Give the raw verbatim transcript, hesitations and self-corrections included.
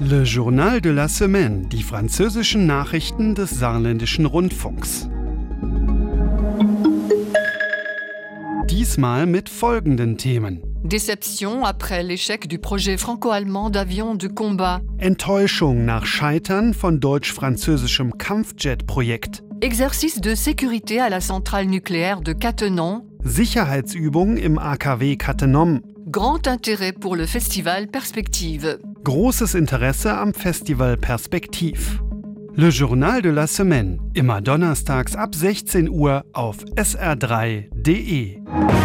Le Journal de la Semaine, die französischen Nachrichten des Saarländischen Rundfunks. Diesmal mit folgenden Themen. Déception après l'échec du projet franco-allemand d'avion de combat. Enttäuschung nach Scheitern von deutsch-französischem Kampfjet-Projekt. Exercice de sécurité à la centrale nucléaire de Cattenom. Sicherheitsübung im A K W Cattenom. Grand intérêt pour le festival Perspective. Großes Interesse am Festival Perspektiv. Le Journal de la Semaine, immer donnerstags ab sechzehn Uhr auf S R drei Punkt D E.